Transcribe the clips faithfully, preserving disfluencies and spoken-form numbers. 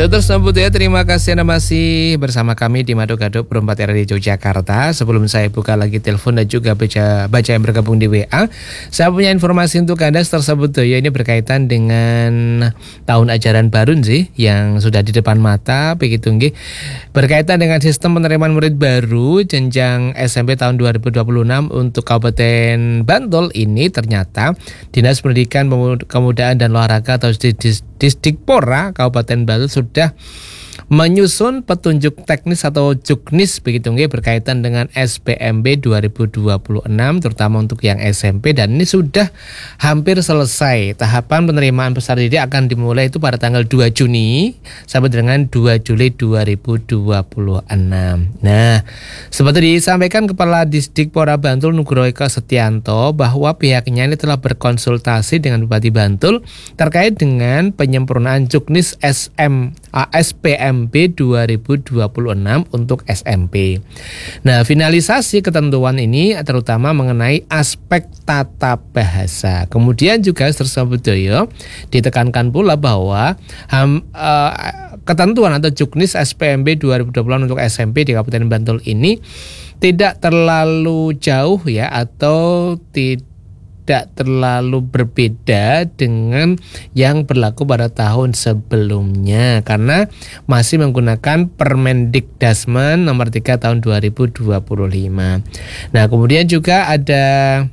Saudara sambut ya, terima kasih Anda masih bersama kami di Mado Gado Perempat R di Yogyakarta. Sebelum saya buka lagi telepon dan juga baca baca yang bergabung di W A, saya punya informasi untuk Anda tersebut ya, ini berkaitan dengan tahun ajaran baru sih yang sudah di depan mata begitu nggih. Berkaitan dengan sistem penerimaan murid baru jenjang S M P tahun dua ribu dua puluh enam untuk Kabupaten Bantul ini, ternyata Dinas Pendidikan Kemudaan dan Olahraga atau Disdikpora Kabupaten Bantul sudah menyusun petunjuk teknis atau juknis begitu nggih berkaitan dengan S B M B dua ribu dua puluh enam terutama untuk yang S M P, dan ini sudah hampir selesai. Tahapan penerimaan peserta didik akan dimulai itu pada tanggal dua Juni sampai dengan dua Juli dua ribu dua puluh enam. Nah, seperti disampaikan Kepala Disdikpora Bantul Nugroho Eka Setianto bahwa pihaknya ini telah berkonsultasi dengan Bupati Bantul terkait dengan penyempurnaan juknis S M S P M B dua ribu dua puluh enam untuk S M P. Nah, finalisasi ketentuan ini terutama mengenai aspek tata bahasa. Kemudian juga tersebut Joyo ditekankan pula bahwa ham, uh, ketentuan atau juknis S P M B dua ribu dua puluh enam untuk S M P di Kabupaten Bantul ini tidak terlalu jauh ya, atau tidak tidak terlalu berbeda dengan yang berlaku pada tahun sebelumnya karena masih menggunakan Permendikdasmen nomor tiga tahun dua ribu dua puluh lima. Nah, kemudian juga ada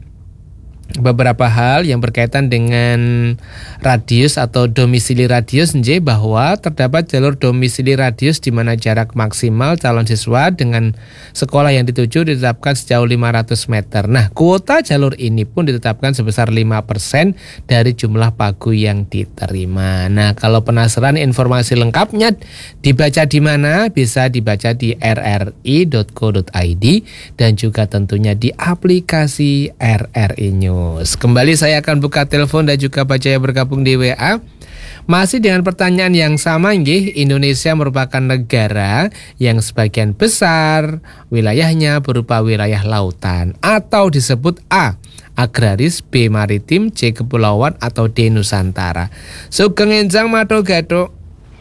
beberapa hal yang berkaitan dengan radius atau domisili radius nj, bahwa terdapat jalur domisili radius di mana jarak maksimal calon siswa dengan sekolah yang dituju ditetapkan sejauh lima ratus meter. Nah, kuota jalur ini pun ditetapkan sebesar lima persen dari jumlah pagu yang diterima. Nah, kalau penasaran informasi lengkapnya dibaca di mana? Bisa dibaca di r r i dot co dot i d dan juga tentunya di aplikasi R R I News. Kembali saya akan buka telepon dan juga baca yang bergabung di W A. Masih dengan pertanyaan yang sama nggih, Indonesia merupakan negara yang sebagian besar wilayahnya berupa wilayah lautan atau disebut A, agraris, B, maritim, C, kepulauan, atau D, Nusantara. Sugeng enjang Mado Gado.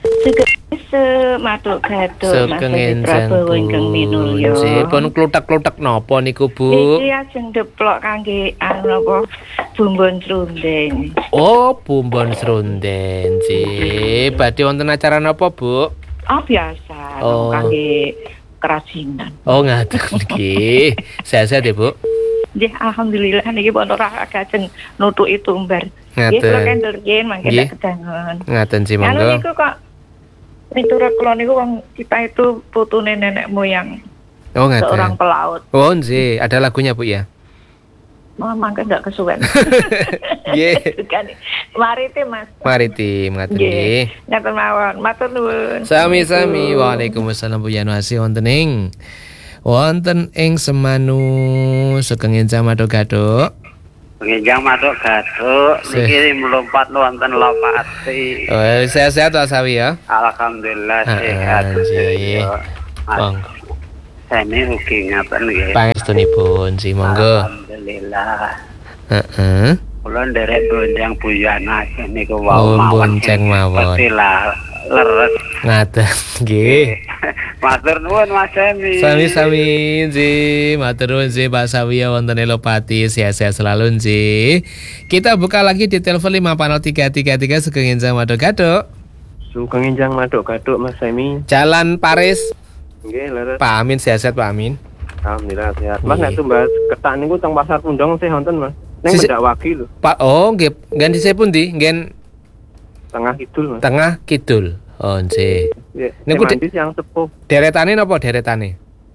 Se Mado Gado, Sugeng enjang Bu. Sipun kluthak-kluthak napa niku, Bu? Iki ajeng deplok kangge anu apa bumbon srundeng. Oh, bumbon srundeng. Sip, badhe wonten acara napa, Bu? Oh, biasa, oh. kangge kerajinan. Oh, ngaten nggih. Sehat-sehat ya, Bu? Nggih, alhamdulillah niki pun ora kajeng nutuki tumbar. Nggih, kula kendel yen mangke tak kedangan. Ngaten sih, monggo. Anu niku kok miturut kula niku wong kita itu putune nenek moyang. Oh, ngaten. Seorang pelaut. Oh, nggih, ada lagunya, Bu ya? Oh, mangke ndak kesuwen. Nggih. Maritim, Mas. Maritim, ngaten nggih. Ngaten mawon. Matur nuwun. Sami-sami. Waalaikumsalam Bu Yanuasi wonten ing wonten ing Semanu Sugeng enjang Mado Gado. Enjang Mado Gado niki melompat wonten Lopati. Oh, sehat-sehat Pak Sawi ya. Alhamdulillah sehat. Nggih. Monggo. Sami ugi ngaten nggih. Pangestunipun si monggo. Alhamdulillah. Heeh. Kula nderek bonceng Buyana niku wau mawon. Bonceng mawon. Petilah leres. Ngaten nggih. Matur nuwun Mas Sami. Sami-sami nji, matur nuwun nji Pak Sawi wonten Lopati, sehat-sehat selalu nji. Kita buka lagi di telepon lima nol tiga tiga tiga Sugeng enjang Mado Gado. Sugeng enjang Mado Gado Mas Sami. Jalan Paris. Nggih, leres. Pak Amin sehat-sehat Pak Amin. Alhamdulillah sehat. Mas nek tumbas ketak niku teng Pasar Pundong sih wonten Mas. Ning mendak wagi lho. Pak, oh nggih, ganti saya pundi? Ngen Tengah Kidul Mas. Tengah Kidul. Oh, nggih. Nggih. Niku de- yang sepuh. Deretane napa deretane?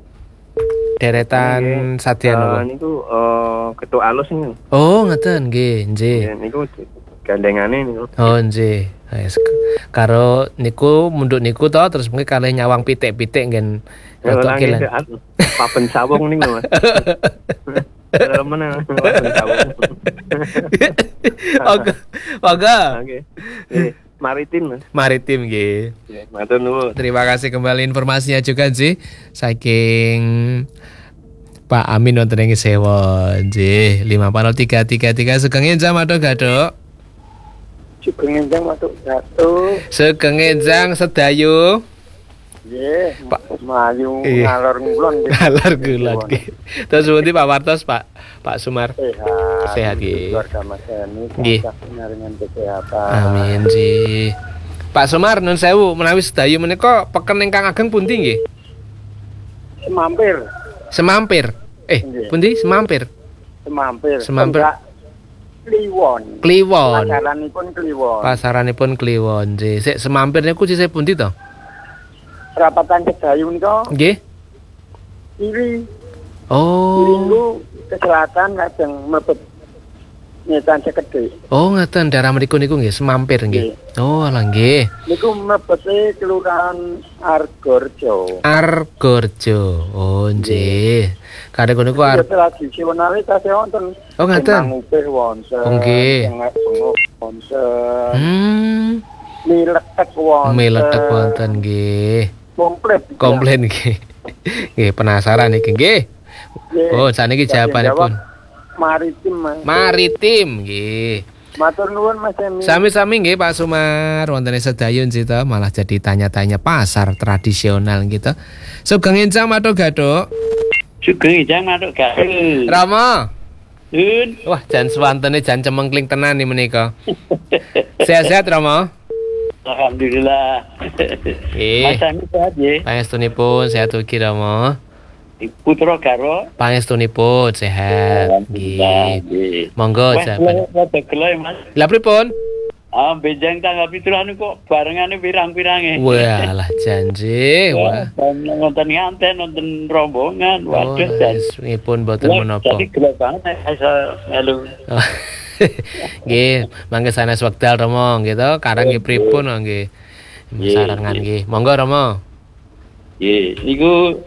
Deretan Sadian napa? Uh, niku uh, ketuk alus niku. Oh, ngoten nggih, nggih. Ya, niku gandengane niku. Oh, nggih. Wis karo niku munduk niku to terus mungkin kalih nyawang pitik-pitik ngen rotok kilen. Papen sawung niku Mas. Remen papen sawung. Oke. Oke. Oke. Maritim Mas. Maritim nggih. Ya, matur nuwun. Terima kasih kembali informasinya juga nggih saking Pak Amin wonten ing Sewo nggih lima nol tiga tiga tiga Sugeng enjang Mado Gado. Sugeng Enjang Matuk Gaduh. Sugeng Enjang Sedayu. Nggih, Pak. Mayu Iya. ngalor ngulon nggih. Ngalor ngulon nggih. Terus pundi Pak Wartos, Pak Pak Sumar? Sehat. Sehat, nggih. Keluarga Mas Heni Nggih. tansah naringan kesehatan. Amin sih. Pak Sumar nun sewu menawi Sedayu menika peken ingkang ageng pundi nggih? Semampir, Semampir. Eh, Nggih. pundi Semampir? semampir. Semampir. Enggak, Kliwon. Kliwon. Pasaranipun Kliwon. Pasaranipun Kliwon nggih. Sik Semampir niku sisih pundi to? Perapatan Kedayu nika Nggih. kiri. Oh. Kiri ke selatan lajeng mlebet Nyetan Sekedhik. Oh, ngeten daerah mriku niku nggih Semampir nggih. Oh, alah nggih. Niku mlebete kelurahan Argorjo. Argorjo. Oh, nggih. Kadhe niku Ya arep tradisionale tasih wonten. Oh, ngaten. Mangupih wonten. Oh, nggih. Tengah bengok wonten. Hmm, Mie letek wonten. mie letek wonten nggih. Komplit. Komplain nggih. Nggih, penasaran iki nggih. Nggih. Oh, saniki Badhe jawabanipun. jawab Maritim, Mas. Maritim nggih. Matur nuwun Mas Emi. Sami-sami nggih Pak Sumar, wonten Sedayun sih to, malah jadi tanya-tanya pasar tradisional gitu. Sugeng Enjang Matuk Gaduh. Sugeng Enjang Matuk Gaduh. Rama. Nun. Wah, jan swantene jan cemengkling tenan nih menika. Sehat-sehat Rama. Alhamdulillah. Nggih. Mas Emi sehat nggih. Pangestunipun sehat ugi Rama. Putra Garo. Pangestunipun sehat. Nggih. Nggih. Monggo Wes jawaban. rada gelo Mas. Lah pripun? Ah, benjang tanggal pitulan kok barengane pirang-pirange. Wah, lah janji. Wah. Nonton nganten, nonton rombongan. Oh, Waduh, jan. ngipun boten menapa. Jadi gelo banget iso melu. Oh, nggih, mangke sanes wekdal Romo gitu, karang nggih pripun nggih. Nggih, Sarengan nggih. Monggo Romo. Nggih, niku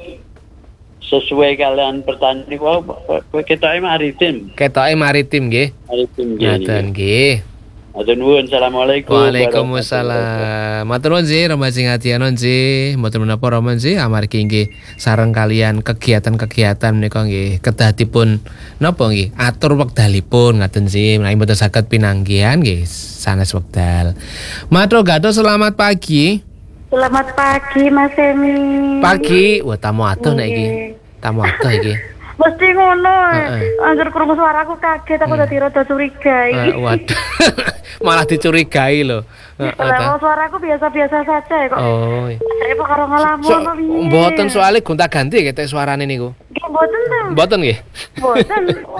sesuai kalian pertanyaan niku ketoke maritim. Ketoke maritim nggih. Maritim nggih. Ngaten nggih. Matur nuwun. Assalamualaikum. Waalaikumsalam. Matur nuwun sih Romo sing atianon sih. Mboten menapa Romo sih amargi nggih sareng kalian kegiatan-kegiatan menika nggih kedah dipun napa nggih atur wekdalipun ngaten sih menawi mboten saged pinanggihan nggih sanes wekdal. Matur Gaduh selamat pagi. Selamat pagi Mas Emi. Pagi, wah tamu atuh nek iki. Nggih. Tamu atuh iki. Mesti ngono. Heeh. Angger krungu suaraku kaget aku dadi rada curiga Eh, iki. waduh. Malah dicurigai loh. Heeh, Lah ta. wong suaraku biasa-biasa saja ya kok. Oh. iya. Saya kok karo ngalamun So, apa piye? mboten soalnya gonta-ganti ketek suarane niku. Nggih mboten to. Mboten nggih. Mboten.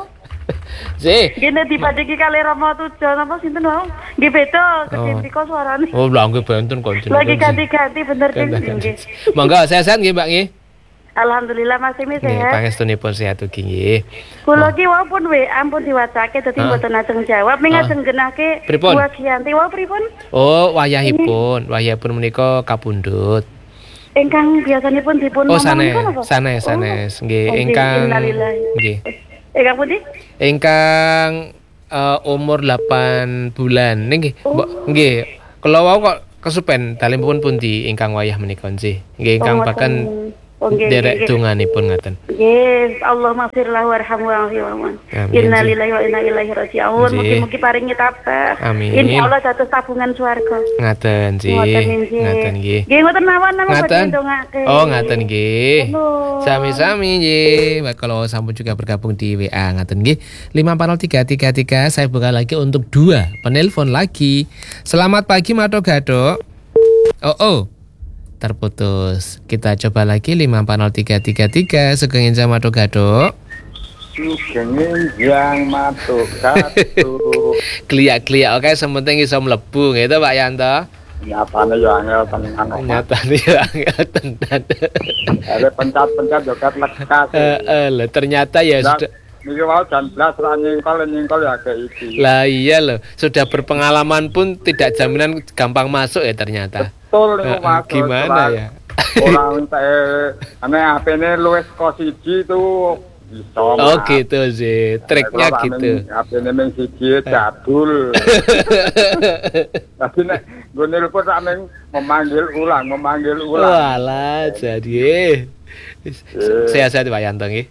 Sih. Gini dipadiki kali Rama Tujo napa sinten wae? Nggih beda kedinti kok suarane. Oh, lha nggih benten kok jenengan. Lagi ganti-ganti bener Dim. Nggih. Monggo sehat-sehat nggih Mbak nggih. Alhamdulillah Mas Emi Nggih, sehat. pangestunipun sehat ugi nggih. Kula ki wau pun W A pun diwacake dadi Ah. mboten ajeng jawab, ming Ah. ajeng genahke Pripun? buah Giyanti wau pripun? Oh, wayahipun, wayahipun menika kapundhut. Ingkang biasanipun dipun Oh, momong sanes, niku napa? sanes, sanes. Nggih, Oh, ingkang innalillahi. nggih. Ingkang pundi? Ingkang eh, umur delapan bulan nggih. Mbok nggih. Kula wau kok kesupen dalimipun pundi ingkang wayah menika nggih. Nggih ingkang bahkan Oh, nggih, derek nggih. donganipun ngaten. Nggih, Allah maghfir lahu warhamhu wa'afiwan. Amin, Inna Ji. lillahi wa inna ilaihi raji'un. Ji. Mugi-mugi paringi tabah. Amin. Insyaallah dados tabungan swarga. Ngaten nggih. Ngoten nggih. Ngaten nggih. Nggih ngoten mawon nama Ngaten. badhe ndongake. Oh, ngaten nggih. Halo. Sami-sami nggih. Baik, kalau sampun juga bergabung di W A ngaten nggih. lima empat nol tiga tiga tiga saya buka lagi untuk dua penelpon lagi. Selamat pagi Matuk Gaduh. Oh, oh. Terputus. Kita coba lagi lima empat nol tiga tiga tiga Sugeng Enjang Matuk Gaduh. Sugeng Enjang Matuk Gaduh. Kliak-kliak oke sementing iso mlebu gitu Pak Yanto. Nyatane yo angel tenan. Nyatane ya angel tenan. Ada pencet-pencet yo kat lekas. Eh, eh, lah, ternyata ya Lah, sudah. niki wae jan blas ra nyingkol nyingkol ya kayak iki. Lah iya loh, sudah berpengalaman pun tidak jaminan gampang masuk ya ternyata. Betul niku Eh, Mas. gimana ya? Orang teh ane H P-ne luwes kok siji tuh bisa. Oh gitu sih, triknya gitu. H P-ne mung siji jadul. Tapi nek gue nelpon sampe memanggil ulang, memanggil ulang. Walah, jadi sehat-sehat Pak Yanto nggih.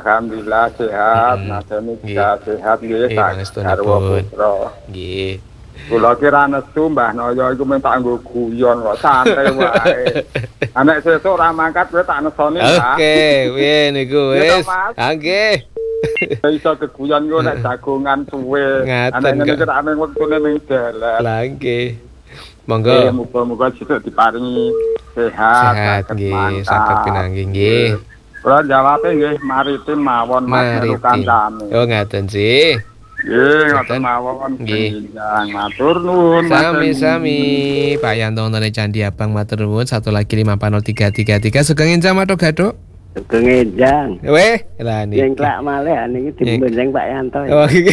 Alhamdulillah sehat, Hmm, Mas Emi nggih. juga sehat nggih, Nggih, pangestunipun. sarwa putra. Nggih. Kula kira nesu Mbah Noyo iku minta nggo guyon kok santai wae. Anek sesuk ora mangkat kowe tak nesoni ta. Oke, piye niku Ya, wis. Mas. Nggih. Iso keguyon ku nek jagongan suwe. Ngaten, Anek ngene kok. iki tak ning wektune ning dalan. Lah nggih. Eh, Monggo. muga-muga sesuk diparingi sehat, Sehat saged nggih, mantap. saged pinanggih nggih. Kula jawabe nggih maritim mawon Mas karo Maritim. kancane. Oh ngaten sih. Nggih, Ngoten. ngoten mawon. Nggih. Jenjang matur nuwun. Mas Sami-sami Pak Yanto dari Candi Abang matur nuwun. Satu lagi lima nol tiga tiga tiga Sugeng Enjang Mato Gado. Sugeng Enjang. Weh, lah Sing niki. klak malih niki dibenjeng Pak Yanto. Oh, iki.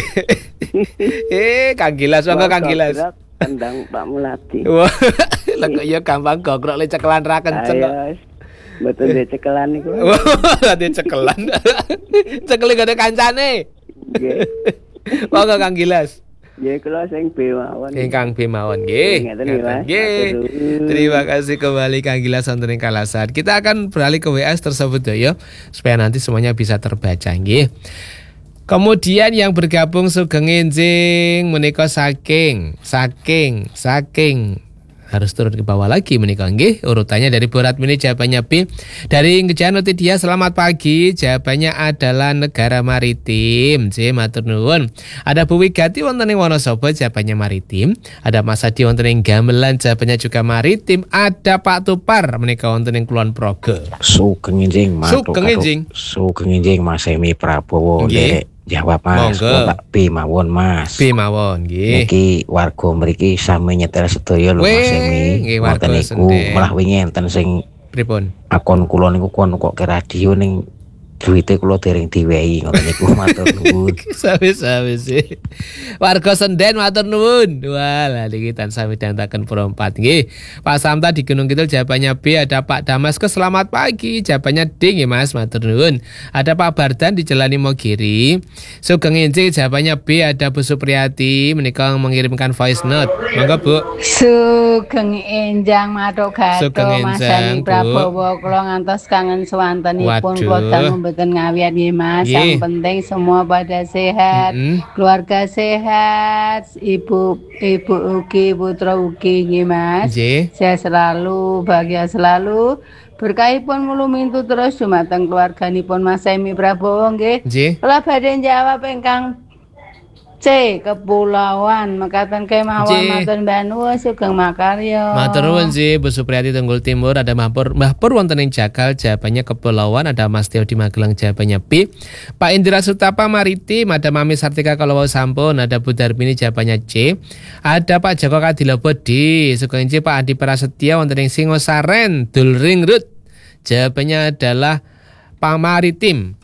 Eh, Kang Gilas, monggo Kang Gilas. Tendang Pak Mulati. Wah, lah kok ya gampang gogrok le cekelan ra kenceng kok. Ayo, betul deh cekelan niku. Wah, dia cekelan. Cekeli gak ada kancane. Nggih. Monggo Kang Gilas. Nggih kula sing B mawon. Kang Bimawon nggih. Ngeten nggih, Mas. Nggih. Matur. Terima kasih kembali Kang Gilas wonten ing Kalasan. Kita akan beralih ke W A tersebut ya supaya nanti semuanya bisa terbaca nggih. Kemudian yang bergabung Sugeng Enjing menika saking saking saking harus turun ke bawah lagi menika nggih. Urutannya dari Borat Mini jawabannya B. Dari Ngejano Tidia selamat pagi. Jawabannya adalah negara maritim. J matur nuwun. Ada Bu Wigati wonten ing Wonosobo jawabannya maritim. Ada Mas Adi wonten ing Gamelan jawabannya juga maritim. Ada Pak Tupar menika wonten ing Kulon Progo. Sugeng Enjing Mas. Sugeng Enjing. Sugeng Enjing Mas Emi Prabowo. Nggih. Nggih. Jawab Mas. Monggo. Kula B mawon Mas. B mawon nggih. Niki warga mriki sami nyetel sedaya lho Weh, Mas Emi. nggih, warga Wonten niku senden. malah wingi enten sing Pripun? akun kula niku kon kok ke radio ning duwite kula dereng diwehi ngoten niku matur nuwun. Sami-sami sih. Warga Senden matur nuwun. Walah niki tansah midhangetaken perempat nggih. Pak Samta di Gunung Kidul jawabannya B. Ada Pak Damaskus selamat pagi jawabannya D nggih Mas matur nuwun. Ada Pak Bardan di Jalan Imogiri. Sugeng Enjing jawabannya B. Ada Bu Supriyati menika mengirimkan voice note. Monggo Bu. Sugeng Enjang Matuk Gato Sugeng Mas Enjang, Ani Bu. Prabowo kula ngantos kangen swantenipun Waduh. kula dangu mboten ngawiat nggih Mas. Nggih. Yang penting semua pada sehat, Mm-mm. keluarga sehat, ibu ibu ugi, putra ugi nggih Mas. Nggih. Sehat selalu, bahagia selalu. Berkahipun mulu mintu terus dumateng keluarganipun Mas Emi Prabowo nggih. Nggih. Kula badhe jawab ingkang C Kepulauan mekaten kemawon Nggih. matur Mbah nuwun sugeng makarya. Matur nuwun sih Bu Supriyati Tunggul Timur. Ada Mbah Pur, Mbah Pur wonten ing Jakal jawabannya Kepulauan. Ada Mas Teo di Magelang jawabannya B. Pak Indra Sutapa Maritim. Ada Mami Sartika Kalawau Sampun. Ada Bu Darbini jawabannya C. Ada Pak Joko Kadilobo D. Sugeng C. Pak Adi Prasetya wonten ing Singosaren Dul Ring Road. Jawabannya adalah Pak Maritim.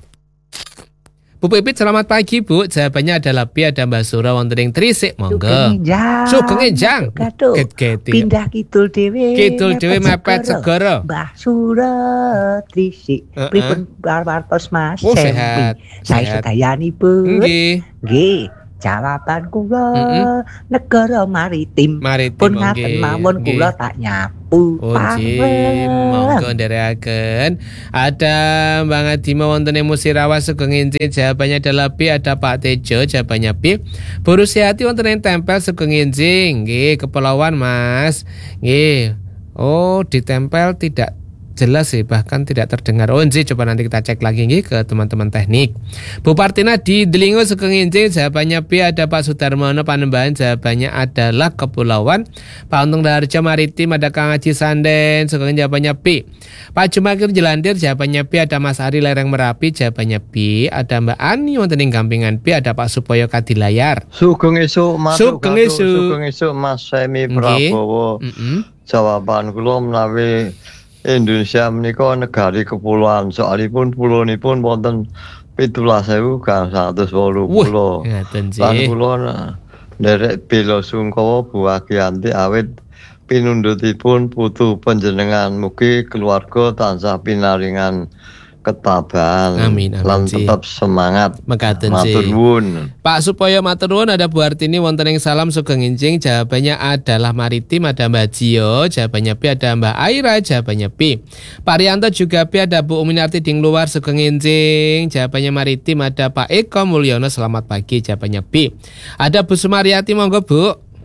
Bu Pipit selamat pagi Bu. Jawabannya adalah B. Ada Mbak Sura wonten ing Trisik. Monggo. Enjang. Sugeng Enjang. Gaduh. Get-geti. Pindah kidul dhewe. Kidul dhewe mepet segara. Mbah Sura Trisik. Heeh. Pripun wartos Mas? Oh, Sempi. sehat, Saya sehat. sedayanipun. Nggih. Nggih. Jawaban kula Mm-mm. negara maritim. Maritim Pun ngaten nggih. mawon Nggih. kula tak nyapu. Oh nggih, monggo nderekaken. Ada Bang Adima wonten ing Musirawas Sugeng Enjing jawabannya adalah B. Ada Pak Tejo jawabannya B. Bu Rusiati wonten ing Tempel Sugeng Enjing. Nggih, Kepulauan Mas. Nggih. Oh, ditempel tidak jelas sih, bahkan tidak terdengar. Oh nggih, coba nanti kita cek lagi nggih ke teman-teman teknik. Bu Partina di Delingo Sugeng Enjing jawabannya B. Ada Pak Sudarmono Panembahan jawabannya adalah Kepulauan. Pak Untung Darjo Maritim. Ada Kang Haji Sanden Sugeng jawabannya B. Pak Jumakir Jelandir jawabannya B. Ada Mas Ari Lereng Merapi jawabannya B. Ada Mbak Ani wonten ing Gampingan B. Ada Pak Supoyo Kadilayar. Sugeng esuk Mas. Sugeng esuk. Sugeng esuk Mas Semi Nggih. Prabowo. Mm-mm. Jawaban kula menawi Indonesia menika negari kepulauan, soalipun pulonipun wonten pitulas ewu gangsal atus wolu Wah, pulo. ngaten Lan sih. kula nah, nderek bela sungkawa Bu Agianti awit pinundhutipun putu panjenengan, mugi keluarga tansah pinaringan ketabahan Amin, amin, lan Ci. tetap semangat. Mekaten Matur sih. nuwun. Pak Supoyo matur nuwun. Ada Bu Artini wonten ing Salam Sugeng Enjing jawabannya adalah Maritim. Ada Mbak Jio jawabannya B. Ada Mbak Aira jawabannya B. Pak Rianto juga B. Ada Bu Uminarti di luar Sugeng Enjing jawabannya Maritim. Ada Pak Eko Mulyono selamat pagi jawabannya B. Ada Bu Sumaryati monggo Bu.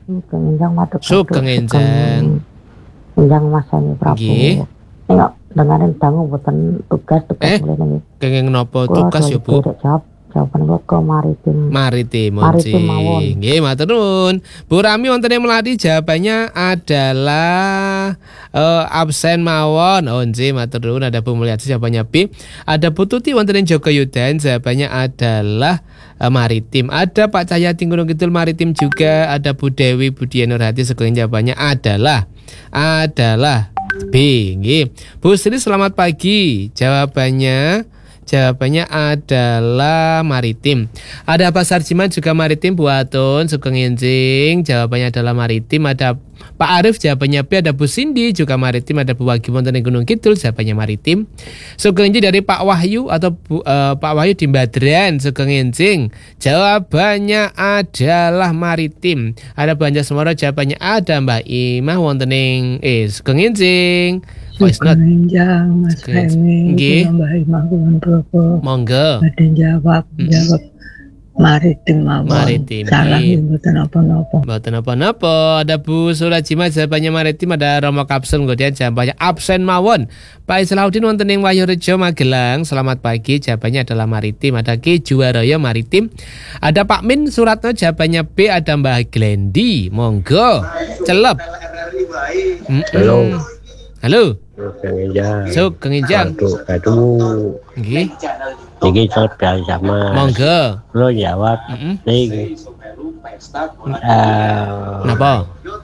Sugeng Enjang Maduk. Sugeng Enjang. Enjang Mas Semi Prabu. Nggih. Nengok dengarin dangu boten tugas tugas Eh, mulai niki. Kenging nopo tugas ya, Bu? Jawab jawaban kula ke maritim. Maritim, Maritim mawon. Nggih, matur nuwun. Bu Rami wonten ing Melati jawabannya adalah eh, absen mawon. Oh, nggih, matur nuwun. Ada Bu Mulyati jawabannya B. Ada Bu Tuti wonten ing Jogayudan jawabannya adalah eh, maritim. Ada Pak Cahyati Gunung Kidul maritim juga. Ada Bu Dewi Budian Nurhati Sugeng jawabannya adalah adalah B. Nggih. Bu Sri selamat pagi. Jawabannya Jawabannya adalah maritim. Ada Pak Sarjiman juga maritim, Bu Atun Sugeng Enjing jawabannya adalah maritim. Ada Pak Arif jawabannya B. Ada Bu Cindy juga maritim. Ada Bu Wagi wonten ing Gunung Kidul jawabannya maritim. Sugeng Enjing dari Pak Wahyu atau Bu, uh, Pak Wahyu di Badran Sugeng Enjing jawabannya adalah maritim. Ada Bu Anja Semoro jawabannya ada. Mbak Imah wonten ing eh Sugeng Enjing. Voice note. Enjang Mas Remi, Nggih. Mbah Imah Kulon Progo. Monggo. Badhe jawab, jawab maritim mawon. Maritim. Salah Nggih. mboten apa-apa. Mboten apa-apa. Ada Bu Surajima jawabannya maritim. Ada Romo Kapsul kemudian jawabannya absen mawon. Pak Islahuddin wonten ing Wayorejo Magelang selamat pagi jawabannya adalah maritim. Ada Ki Juwaraya maritim. Ada Pak Min Suratno jawabannya B. Ada Mbah Glendi. Monggo. Celep. Halo. Halo. Sugeng Enjang. Sugeng Enjang. Aduh, aduh. Nggih. Niki cerdas sama. Monggo. Lo jawab. Ning. Eh, Napa?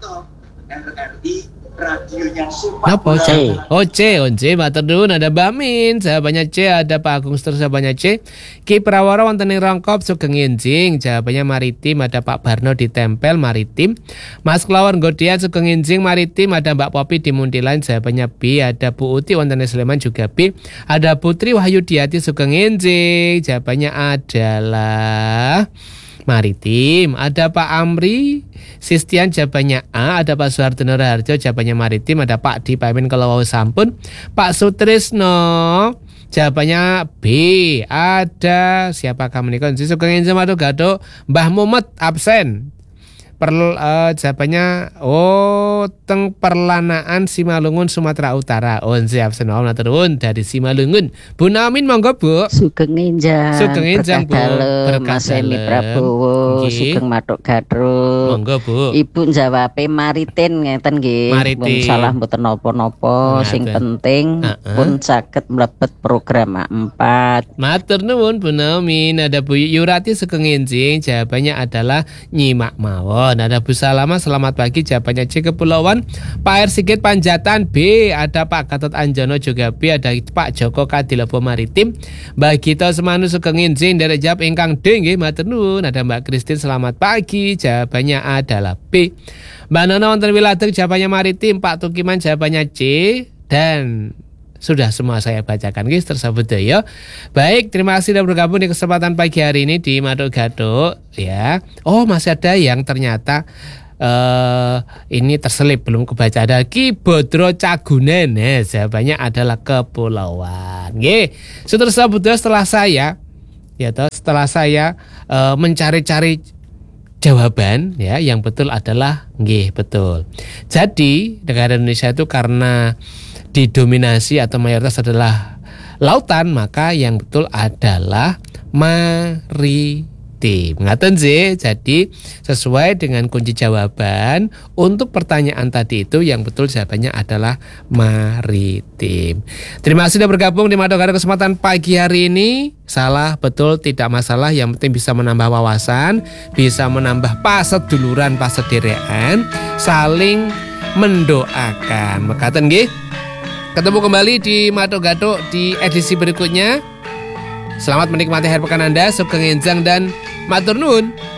Napa C? Oh C, oh C, matur nuwun. Ada Bamin, jawabannya C. Ada Pak Agung Seter, jawabannya C. Ki Prawara wonten ing Rangkop Sugeng Enjing, jawabannya maritim. Ada Pak Barno di Tempel maritim. Mas Klawon Godian Sugeng Enjing maritim. Ada Mbak Popi di Muntilan, jawabannya B. Ada Bu Uti wonten ing Sleman juga B. Ada Putri Wahyudiati Sugeng Enjing, jawabannya adalah maritim. Ada Pak Amri Sistian jawabannya A. Ada Pak Suhartono Raharjo jawabannya maritim. Ada Pak Di Paimin kalau wau sampun. Pak Sutrisno jawabannya B. Ada siapa kamu nih? Si Sugeng Enjing Maduk Gaduk. Mbah Mumet absen. Perl, uh, jawabannya oh teng Perlanaan Simalungun Sumatera Utara. Oh siap senol turun dari Simalungun. Bu Namin monggo Bu. Sugeng Enjang. Sugeng Enjang Bu. Berkah Mas Semi Prabowo. Sugeng Maduk Gadruk. Monggo Bu. Ibu jawabe maritim ngeten nggih. Maritim. Pun salah mboten napa-napa. Sing penting uh-uh. pun saged mlebet program A empat. Matur nuwun Bu Namin. Ada Bu Yurati Sugeng Enjing jawabannya adalah nyimak mawon. Ada Bu Salama selamat pagi jawabannya C Kepulauan. Pak R Sigit Panjatan B. Ada Pak Gatot Anjono juga B. Ada Pak Joko Kadilopo maritim. Mbak Gita Semanu Sugeng Enjing dari jawab ingkang D nggih matur nuwun. Ada Mbak Kristin selamat pagi jawabannya adalah B. Mbak Nono wonten Wiladeg jawabannya maritim. Pak Tukiman jawabannya C. Dan sudah semua saya bacakan guys tersebut ya. Baik, terima kasih sudah bergabung di kesempatan pagi hari ini di Maduk Gaduk ya. Oh, masih ada yang ternyata uh, ini terselip belum kebaca. Ada Ki Bodro Cagunen. Nah, jawabannya adalah kepulauan. Nggih. Tersebut setelah saya ya toh, setelah saya uh, mencari-cari jawaban ya yang betul adalah nggih betul. Jadi negara Indonesia itu karena didominasi atau mayoritas adalah lautan, maka yang betul adalah maritim. Ngaten sih. Jadi sesuai dengan kunci jawaban untuk pertanyaan tadi itu yang betul jawabannya adalah maritim. Terima kasih sudah bergabung di Maduk Gaduk kesempatan pagi hari ini. Salah betul tidak masalah, yang penting bisa menambah wawasan, bisa menambah paseduluran, pasederekan, saling mendoakan. Mekaten nggih. Ketemu kembali di Maduk Gaduk di edisi berikutnya. Selamat menikmati akhir pekan Anda. Sugeng Enjang dan matur nuwun.